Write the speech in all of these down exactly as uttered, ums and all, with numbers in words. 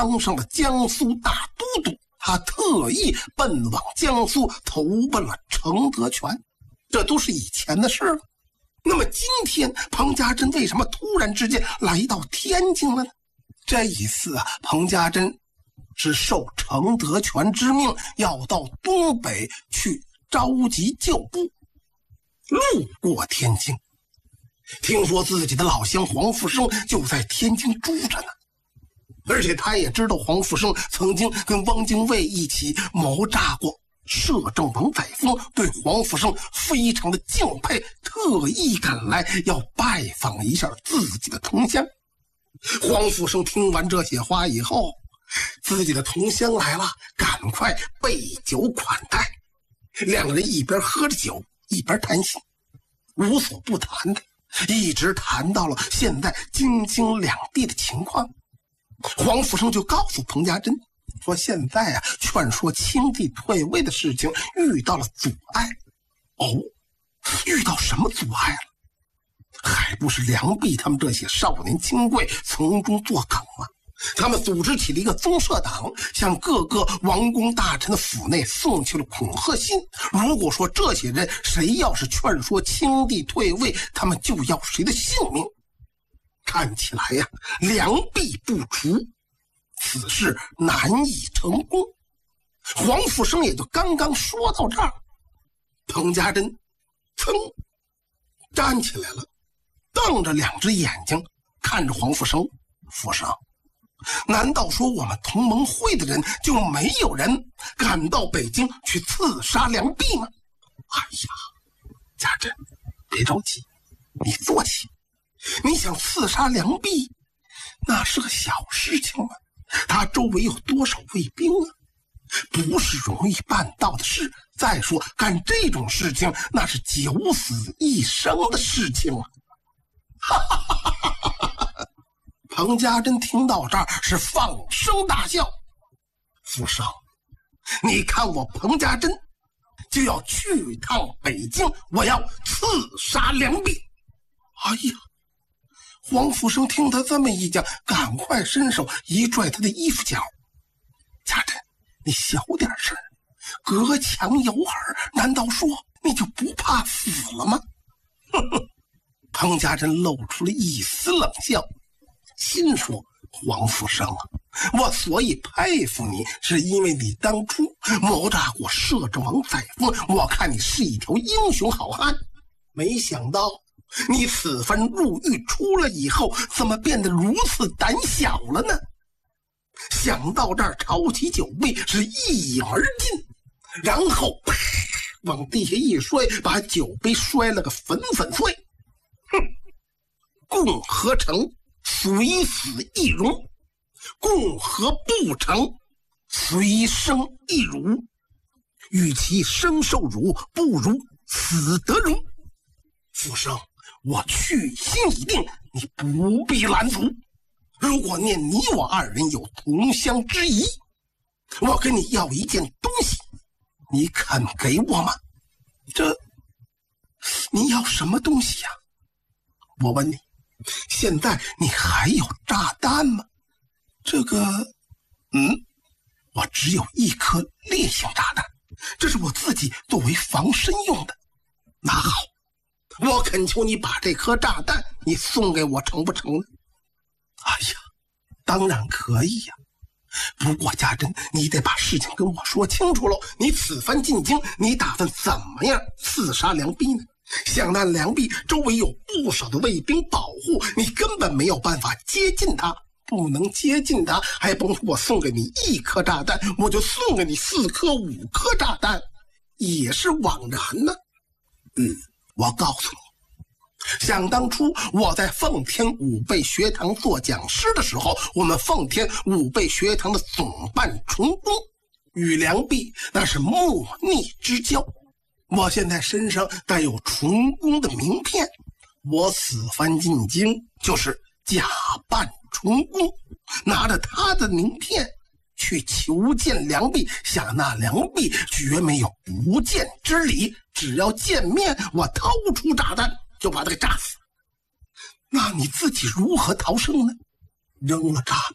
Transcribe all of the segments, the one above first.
当上了江苏大都督，他特意奔往江苏，投奔了程德全，这都是以前的事了。那么今天彭家珍为什么突然之间来到天津了呢？这一次啊，彭家珍是受程德全之命，要到东北去召集旧部，路过天津，听说自己的老乡黄复生就在天津住着呢，而且他也知道黄复生曾经跟汪精卫一起谋诈过摄政王载沣，对黄复生非常的敬佩，特意赶来要拜访一下自己的同乡。黄复生听完这些话以后，自己的同乡来了，赶快备酒款待。两个人一边喝着酒一边谈心，无所不谈的，一直谈到了现在京津两地的情况。黄复生就告诉彭家珍说，现在啊，劝说清帝退位的事情遇到了阻碍。哦，遇到什么阻碍了？还不是梁璧他们这些少年清贵从中作梗吗？他们组织起了一个宗社党，向各个王公大臣的府内送去了恐吓信。如果说这些人谁要是劝说清帝退位，他们就要谁的性命。看起来呀、啊，良璧不除，此事难以成功。黄复生也就刚刚说到这儿，彭家珍噌站起来了，瞪着两只眼睛看着黄复生。复生，难道说我们同盟会的人就没有人赶到北京去刺杀梁璧吗？哎呀，家珍，别着急，你坐下。你想刺杀梁璧，那是个小事情吗？他周围有多少卫兵啊？不是容易办到的事。再说干这种事情，那是九死一生的事情啊！哈哈哈哈哈哈！彭家珍听到这儿是放声大笑。复生，你看我彭家珍就要去趟北京，我要刺杀梁璧。哎呀！黄复生听他这么一讲，赶快伸手一拽他的衣服角。家珍，你小点声，隔墙有耳，难道说你就不怕死了吗？呵呵。彭家珍露出了一丝冷笑，心说，黄复生啊，我所以佩服你，是因为你当初谋诈过摄政王载沣，我看你是一条英雄好汉。没想到你此番入狱出来以后，怎么变得如此胆小了呢？想到这儿，抄起酒杯是一饮而尽，然后啪往地下一摔，把酒杯摔了个粉粉碎。哼，共和成随死易容，共和不成随生易辱，与其生受辱，不如死得荣。复生，我去心已定，你不必拦阻。如果念你我二人有同乡之谊，我跟你要一件东西，你肯给我吗？这你要什么东西呀、啊？我问你，现在你还有炸弹吗？这个嗯我只有一颗烈性炸弹，这是我自己作为防身用的。那好，我恳求你把这颗炸弹你送给我，成不成呢？哎呀，当然可以呀、啊。不过家珍，你得把事情跟我说清楚喽。你此番进京，你打算怎么样刺杀梁璧呢？想那梁璧周围有不少的卫兵保护，你根本没有办法接近他。不能接近他，还甭说我送给你一颗炸弹，我就送给你四颗五颗炸弹，也是枉然呢。嗯，我告诉你，想当初我在奉天武备学堂做讲师的时候，我们奉天武备学堂的总办崇公与梁璧那是莫逆之交。我现在身上带有崇公的名片，我此番进京就是假扮崇公，拿着他的名片去求见梁璧，想那梁璧绝没有不见之理，只要见面，我掏出炸弹就把他给炸死。那你自己如何逃生呢？扔了炸弹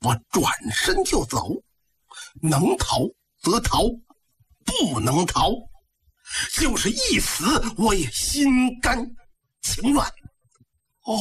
我转身就走，能逃则逃，不能逃，就是一死我也心甘情愿。哦，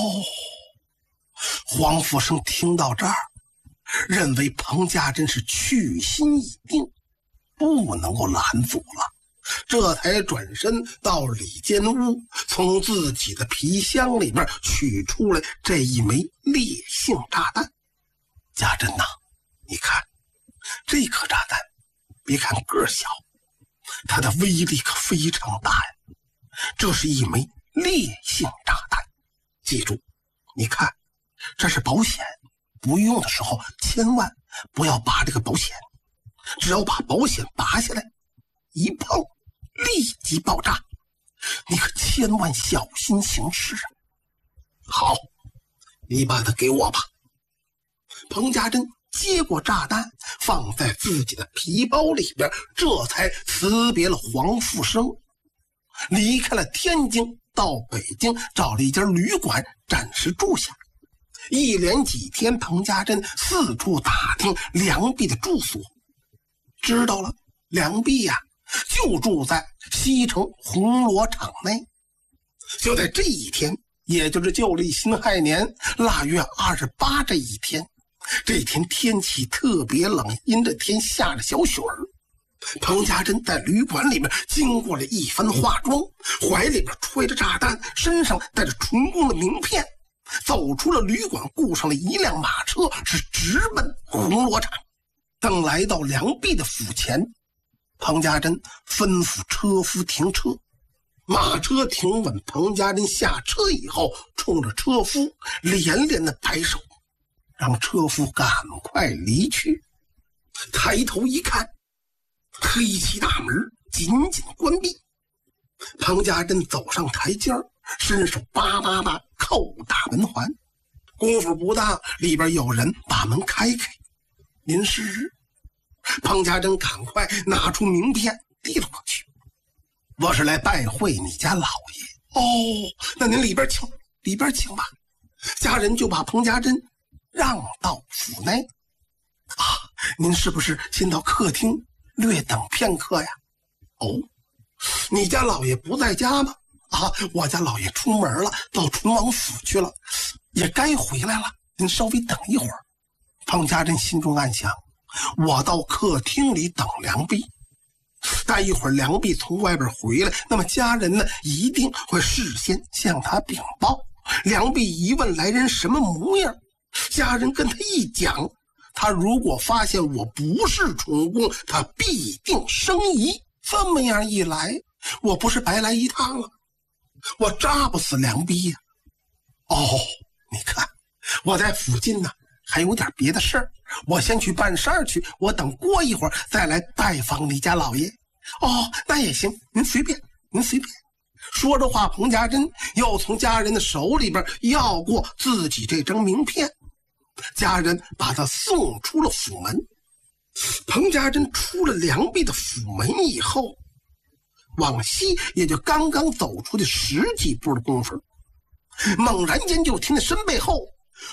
黄福生听到这儿，认为彭家珍是去心已定，不能够拦阻了，这才转身到里间屋，从自己的皮箱里边取出来这一枚烈性炸弹。家珍呐，你看这颗炸弹，别看个小，它的威力可非常大呀。这是一枚烈性炸弹，记住，你看这是保险，不用的时候千万不要拔这个保险，只要把保险拔下来，一碰立即爆炸，你可千万小心行事啊。好，你把它给我吧。彭家珍接过炸弹，放在自己的皮包里边，这才辞别了黄复生，离开了天津，到北京找了一家旅馆暂时住下。一连几天，彭家珍四处打听梁璧的住所，知道了梁璧呀、啊、就住在西城红螺厂内。就在这一天，也就是旧历辛亥年腊月二十八这一天，这天天气特别冷，阴着天下着小雪儿。彭家珍在旅馆里面经过了一番化妆，怀里边揣着炸弹，身上带着纯公的名片，走出了旅馆，雇上了一辆马车，是直奔红螺厂。等来到梁璧的府前，彭家珍吩咐车夫停车，马车停稳，彭家珍下车以后，冲着车夫连连的摆手，让车夫赶快离去。抬头一看，黑漆大门紧紧关闭。彭家珍走上台阶，伸手叭叭叭扣打门环，功夫不大，里边有人把门开开。您是？彭家珍赶快拿出名片递了过去。我是来拜会你家老爷。哦，那您里边请，里边请吧。家人就把彭家珍让到府内。啊，您是不是先到客厅略等片刻呀？哦，你家老爷不在家吗？啊，我家老爷出门了，到淳王府去了，也该回来了，您稍微等一会儿。彭家珍心中暗想，我到客厅里等梁璧，待一会儿梁璧从外边回来，那么家人呢一定会事先向他禀报。梁璧一问来人什么模样，家人跟他一讲，他如果发现我不是纯公，他必定生疑。这么样一来，我不是白来一趟了？我扎不死梁璧呀、啊！哦，你看我在附近呢，还有点别的事儿，我先去办事儿去，我等过一会儿再来拜访你家老爷。哦，那也行，您随便，您随便。说着话，彭家珍又从家人的手里边要过自己这张名片，家人把他送出了府门。彭家珍出了梁璧的府门以后，往西也就刚刚走出去十几步的功夫，猛然间就听见身背后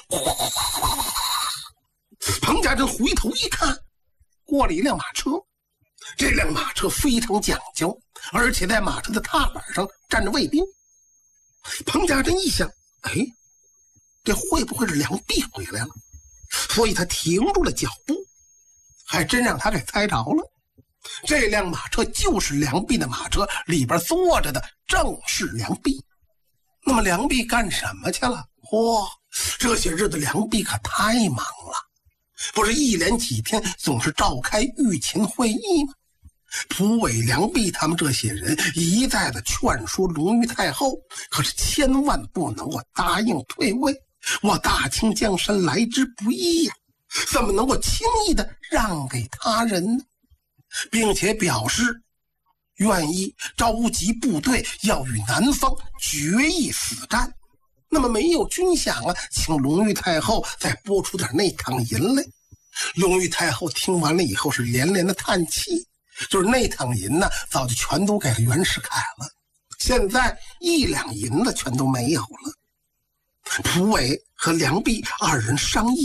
彭家珍回头一看，过了一辆马车。这辆马车非常讲究，而且在马车的踏板上站着卫兵。彭家珍一想，哎，这会不会是梁璧回来了？所以他停住了脚步，还真让他给猜着了。这辆马车就是梁璧的马车，里边坐着的正是梁璧。那么梁璧干什么去了？嚯、哦，这些日子梁璧可太忙了，不是一连几天总是召开御前会议吗？蒲伟、梁璧他们这些人一再的劝说隆裕太后，可是千万不能够答应退位，我大清江山来之不易呀、啊，怎么能够轻易的让给他人呢？并且表示愿意召集部队，要与南方决一死战。那么没有军饷了，请隆裕太后再拨出点内堂银来。隆裕太后听完了以后是连连的叹气，就是内堂银呢早就全都给了袁世凯了，现在一两银子全都没有了。蒲伟和梁璧二人商议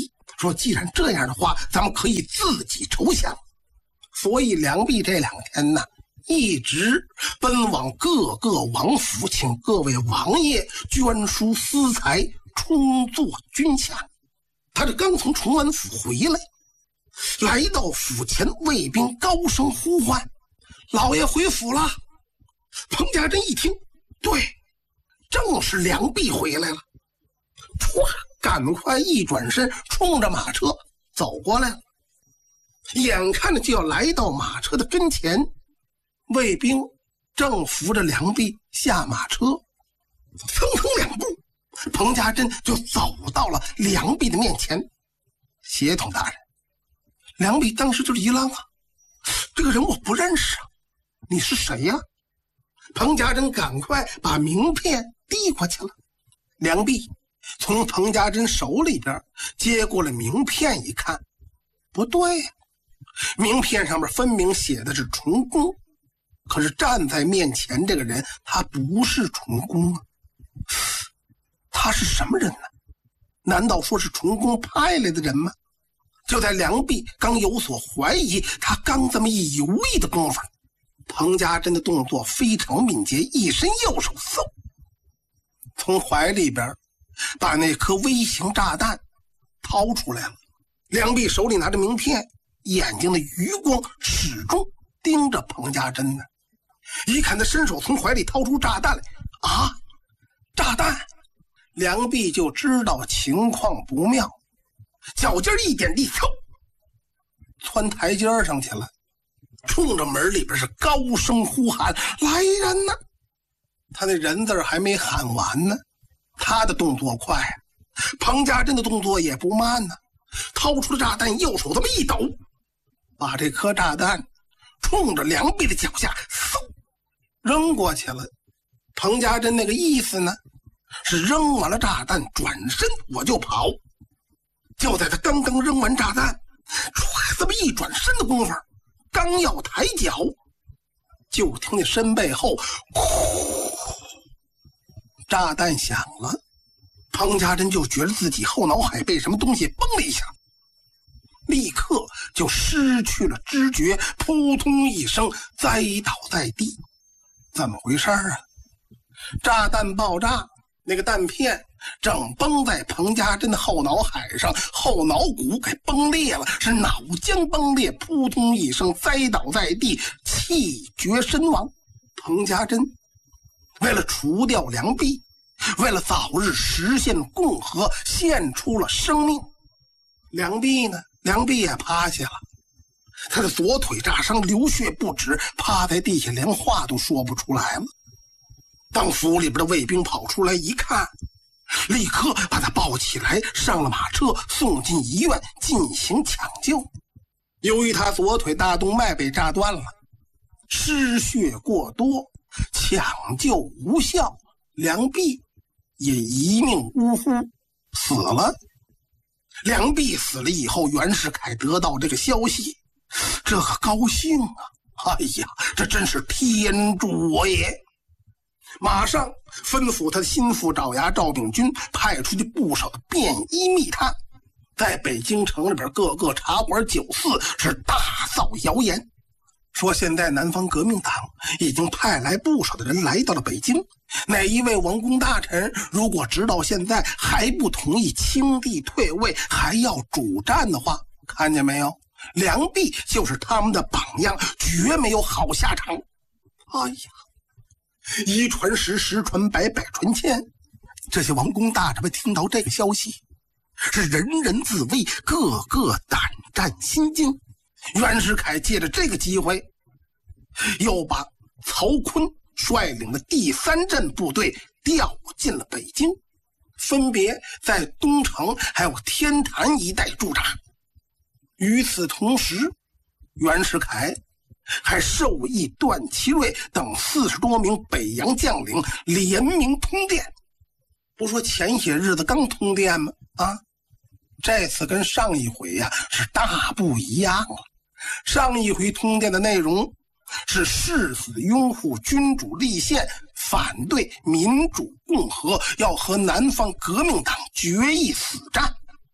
说既然这样的话，咱们可以自己筹饷。所以梁璧这两天呢，一直奔往各个王府，请各位王爷捐书私财，充作军饷。他这刚从崇安府回来，来到府前，卫兵高声呼唤：“老爷回府了！”彭家珍一听，对，正是梁璧回来了，唰，赶快一转身，冲着马车走过来了。眼看着就要来到马车的跟前，卫兵正扶着梁璧下马车，蹭蹭两步，彭家珍就走到了梁璧的面前。协同大人。梁璧当时就是一愣啊，这个人我不认识啊，你是谁呀？彭家珍赶快把名片递过去了。梁璧从彭家珍手里边接过了名片，一看，不对呀，名片上面分明写的是崇公，可是站在面前这个人他不是崇公啊，他是什么人呢？难道说是崇公派来的人吗？就在梁璧刚有所怀疑，他刚这么一犹豫的功夫，彭家珍的动作非常敏捷，一伸右手，嗖，从怀里边把那颗微型炸弹掏出来了。梁璧手里拿着名片，眼睛的余光始终盯着彭家珍呢。一看他伸手从怀里掏出炸弹来，啊，炸弹！梁璧就知道情况不妙，脚尖一点地，嗖，窜台阶上去了，冲着门里边是高声呼喊：“来人呐！”他那人字还没喊完呢，他的动作快，彭家珍的动作也不慢呢，掏出了炸弹，右手这么一抖，把这颗炸弹冲着梁璧的脚下嗖扔过去了。彭家珍那个意思呢，是扔完了炸弹转身我就跑。就在他刚刚扔完炸弹，唰，这么一转身的功夫，刚要抬脚，就听见身背后呼，炸弹响了。彭家珍就觉得自己后脑海被什么东西崩了一下，立刻就失去了知觉，扑通一声栽倒在地。怎么回事啊？炸弹爆炸，那个弹片正崩在彭家珍的后脑海上，后脑骨给崩裂了，是脑浆崩裂，扑通一声栽倒在地，气绝身亡。彭家珍为了除掉梁璧，为了早日实现共和，献出了生命。梁璧呢？梁璧也趴下了，他的左腿炸伤，流血不止，趴在地下连话都说不出来了。当府里边的卫兵跑出来一看，立刻把他抱起来，上了马车，送进医院进行抢救。由于他左腿大动脉被炸断了，失血过多，抢救无效，梁璧也一命呜呼死了。梁璧死了以后，袁世凯得到这个消息，这个高兴啊！哎呀，这真是天助我也！马上吩咐他的心腹爪牙赵秉钧派出去不少的便衣密探，在北京城里边各个茶馆酒肆是大造谣言，说现在南方革命党已经派来不少的人来到了北京，哪一位王公大臣如果直到现在还不同意清帝退位，还要主战的话，看见没有，梁璧就是他们的榜样，绝没有好下场。哎呀，一传十，十传百，百传千，这些王公大臣们听到这个消息，是人人自危，个个胆战心惊。袁世凯借着这个机会，又把曹锟率领的第三镇部队调进了北京，分别在东城还有天坛一带驻扎。与此同时，袁世凯还授意段祺瑞等四十多名北洋将领联名通电。不说前些日子刚通电吗？啊，这次跟上一回呀、啊、是大不一样了。上一回通电的内容是誓死拥护君主立宪，反对民主共和，要和南方革命党决一死战。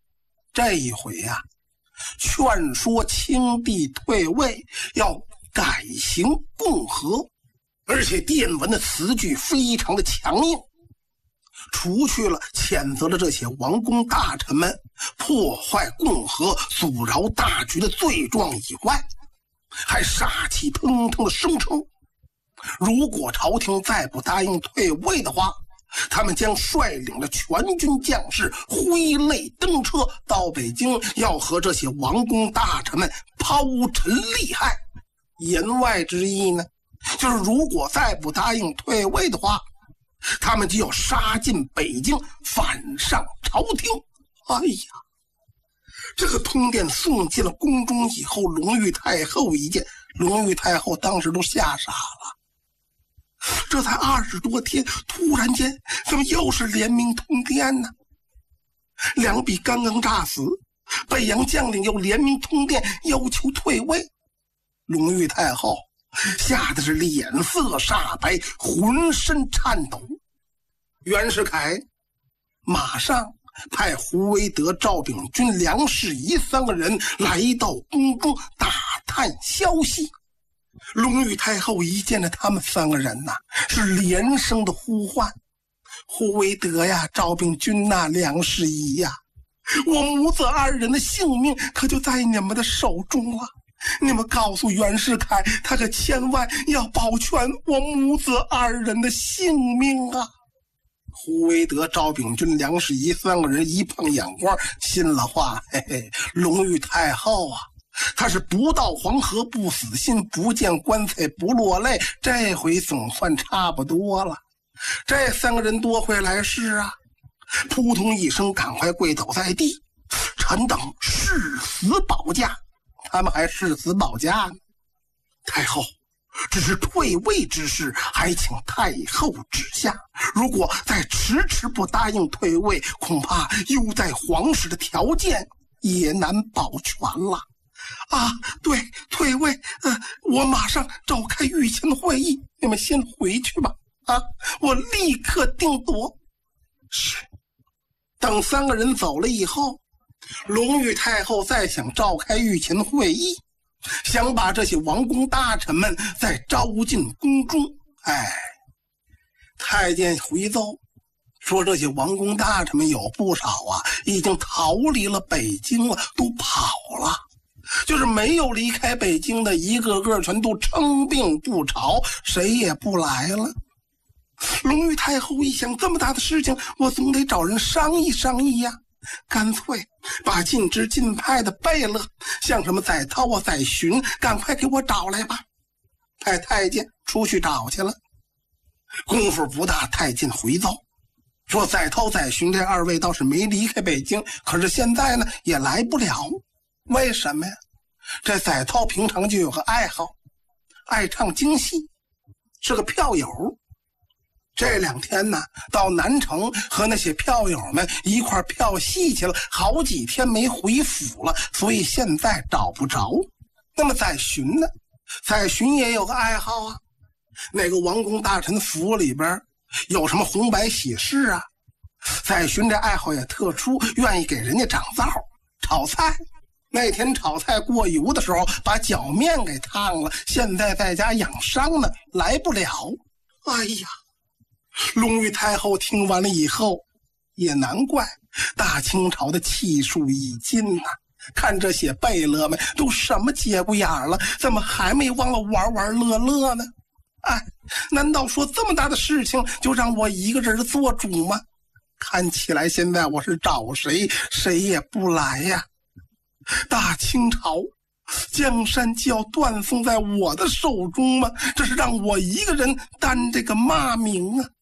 这一回呀、啊，劝说清帝退位，要改行共和，而且电文的词句非常的强硬，除去了谴责了这些王公大臣们破坏共和、阻挠大局的罪状以外，还杀气腾腾的声称，如果朝廷再不答应退位的话，他们将率领着全军将士挥泪登车到北京，要和这些王公大臣们抛陈利害。言外之意呢，就是如果再不答应退位的话，他们就要杀进北京，反上朝廷。哎呀，这个通电送进了宫中以后，隆裕太后一见，隆裕太后当时都吓傻了。这才二十多天，突然间怎么又是联名通电呢？两笔刚刚炸死，北洋将领又联名通电要求退位。隆裕太后吓得是脸色煞白，浑身颤抖。袁世凯马上派胡惟德、赵秉钧、梁士仪三个人来到宫中打探消息。隆裕太后一见着他们三个人呐、啊，是连声的呼唤：胡惟德呀，赵秉钧呐，梁士仪呀，我母子二人的性命可就在你们的手中了。你们告诉袁世凯，他可千万要保全我母子二人的性命啊！胡惟德、赵秉钧、梁士仪三个人一碰眼光，信了话，嘿嘿，隆裕太后啊，他是不到黄河不死心，不见棺材不落泪，这回总算差不多了。这三个人多会来事啊，扑通一声赶快跪倒在地，臣等誓死保驾。他们还誓死保驾呢。太后，只是退位之事，还请太后指下。如果再迟迟不答应退位，恐怕优待皇室的条件也难保全了。啊，对，退位，呃，我马上召开御前会议，你们先回去吧。啊，我立刻定夺。是。等三个人走了以后，隆裕太后再想召开御前会议，想把这些王公大臣们再招进宫中。哎，太监回奏说，这些王公大臣们有不少啊，已经逃离了北京了，都跑了。就是没有离开北京的，一个个全都称病不朝，谁也不来了。隆裕太后一想，这么大的事情，我总得找人商议商议呀。干脆把尽职尽派的贝勒，像什么载涛啊、载洵，赶快给我找来吧。派太监出去找去了。功夫不大，太监回奏说，载涛、载洵这二位倒是没离开北京，可是现在呢也来不了。为什么呀？这载涛平常就有个爱好，爱唱京戏，是个票友。这两天呢，到南城和那些票友们一块票戏去了，好几天没回府了，所以现在找不着。那么载洵呢？载洵也有个爱好啊，那个王公大臣府里边有什么红白喜事啊，载洵这爱好也特殊，愿意给人家掌灶炒菜。那天炒菜过油的时候，把脚面给烫了，现在在家养伤呢，来不了。哎呀，隆裕太后听完了以后，也难怪大清朝的气数已尽呐、啊。看这些贝勒们都什么节骨眼了，怎么还没忘了玩玩乐乐呢？哎，难道说这么大的事情就让我一个人做主吗？看起来现在我是找谁谁也不来呀。大清朝江山就要断送在我的手中吗？这是让我一个人担这个骂名啊！